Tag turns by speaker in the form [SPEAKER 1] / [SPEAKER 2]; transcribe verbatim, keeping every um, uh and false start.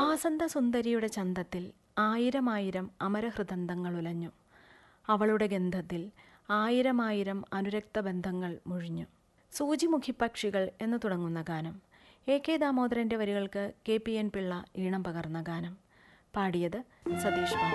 [SPEAKER 1] വാസന്തസുന്ദരിയുടെ ചന്തത്തിൽ ആയിരമായിരം അമരഹൃദന്തങ്ങൾ ഉലഞ്ഞു. അവളുടെ ഗന്ധത്തിൽ ആയിരമായിരം അനുരക്തബന്ധങ്ങൾ മുഴിഞ്ഞു. സൂചിമുഖിപ്പക്ഷികൾ എന്ന് തുടങ്ങുന്ന ഗാനം. എ കെ ദാമോദരൻ്റെ വരികൾക്ക് കെ പി എൻ പിള്ള ഈണം പകർന്ന ഗാനം. പാടിയത് സതീഷ് ബാബു.